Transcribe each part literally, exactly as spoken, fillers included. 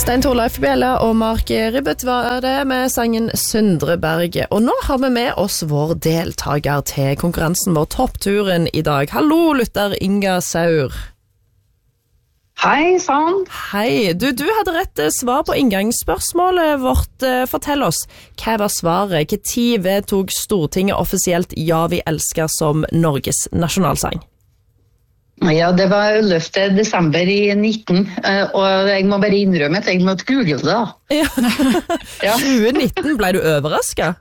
Stein Torleif Bjelle og Mark Ribbet var det med sangen Sundreberget. Og nå har vi med oss vår deltaker til konkurransen vår Toppturen i dag. Hallo, lytter Inga Saur. Hei, sann. Hei, du, du hadde rett svar på inngangsspørsmålet vårt. Fortell oss, hva var svaret? Hva tid vedtok Stortinget offisielt Ja, vi elsker som Norges nasjonalsang? Ja, det var ellevte desember i nitten, og jeg må bare innrømme at jeg måtte google det da. Ja. Ja. tjue nitten, ble du overrasket?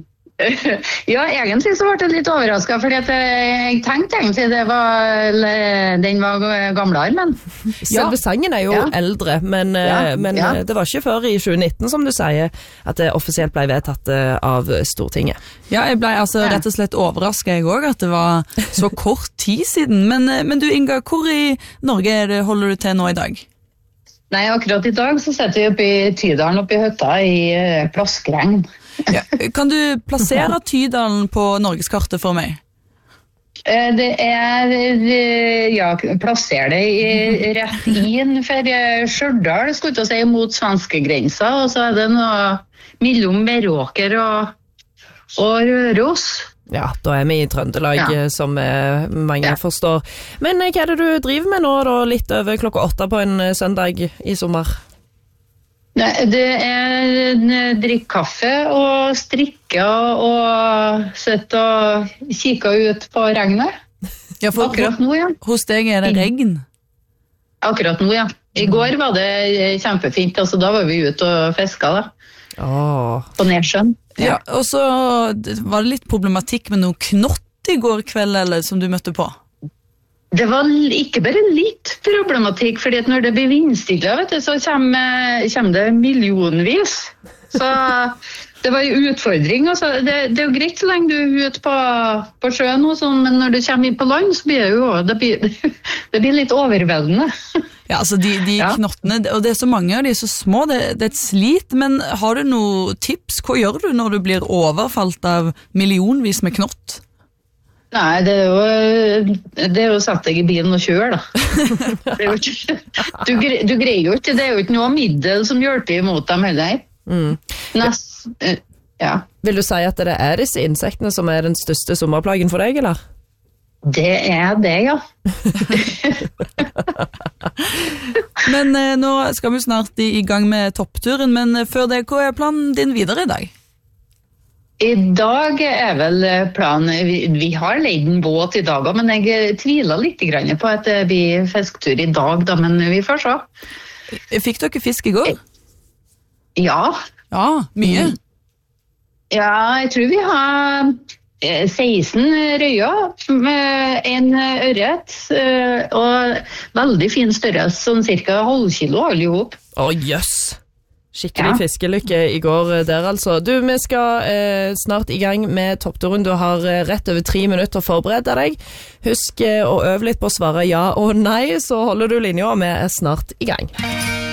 Ja, egentlig så ble jeg litt overrasket, fordi at jeg tenkte egentlig det var, den var gamlere, men... Selve sangen er jo ja. eldre, men, ja. men Ja. det var ikke før i tjue nitten, som du sier, at det offisielt ble vedtatt av Stortinget. Ja, jeg ble altså Ja. rett og slett overrasket jeg også, at det var så kort tid siden. Men, men du Inga, hvor i Norge er det, holder du til nå i dag? Nei, akkurat i dag så sitter vi oppe i Tydalen, oppe i høtta i eh, Plaskregn. Ja. Kan du plassere Tydalen på Norgeskartet for meg? Eh, Det er, eh, ja, plasser det i, rett inn for eh, Stjørdal, skulle jeg til å si, mot svenskegrensa, og så er det noe mellom Meråker og, og Røros. Ja, da er vi i Trøndelag, Ja. som eh, mange Ja. forstår. Men eh, hva er det du driver med nå, da, litt over klokka åtte på en eh, søndag i sommer? Nei, det er en drikk kaffe og strikke og sitte og kikke ut på regnet. Ja, for Akkurat nå, ja. hos deg er det regn. Akkurat nå, ja. I går var det kjempefint, altså da var vi ute og fisket da, Åh, på Nersjøen. Ja, og så var det litt problematikk med noe knott i går kveld, eller som du møtte på. Det var ikke bare litt problematikk, fordi at når det blir vindstille, vet du, så kommer, kommer det millionvis. Så det var en utfordring. Altså. Det, det er jo greit så lenge du er ute på, på sjøen, og sånn, men når du kommer inn på land, så blir det jo det blir, det blir litt overveldende. Ja, altså de, de Ja. knottene, og det er så mange av de er så små, det, det er et slit, men har du noen tips? Hva gjør du når du blir overfalt av millionvis med knott? Nei, det er jo, det er jo satt deg i bilen og kjør, da. Det er jo ikke, du, gre- du greier jo ikke, det er jo ikke noe middel som hjelper imot dem heller. mm. Nest, eh, ja. Vil du si at det er disse insektene som er den største sommerplagen for deg, eller? Det er det, ja. Men eh, nå skal vi snart i, i gang med toppturen, men eh, før det, hva er planen din videre i dag? I dag er vel planen, vi, vi har leid en båt i dag, men jeg tviler litt grann på at det blir fisketur i dag, da, men vi får se. Fikk dere fisk i går? Ja, Ja, mye. ja jeg tror vi har eh, seksten røyer med en ørret, eh, og veldig fin størrelse, sånn cirka halv kilo alle ihop. Å, jøss! Skikkelig Ja. fiskelykke i går eh, der, altså. Du, vi skal eh, snart i gang med toppturen. Du har eh, rett over tre minutter å forberede deg. Husk eh, å øve litt på å svare ja og nei, så holder du linja, og vi er snart i gang.